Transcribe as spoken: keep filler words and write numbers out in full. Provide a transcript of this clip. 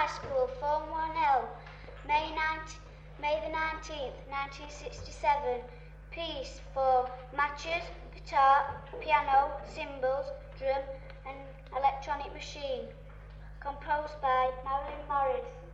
High School, Form one L, May, ninth, May the nineteenth, nineteen sixty-seven. Piece for matches, guitar, piano, cymbals, drum and electronic machine. Composed by Marilyn Morris.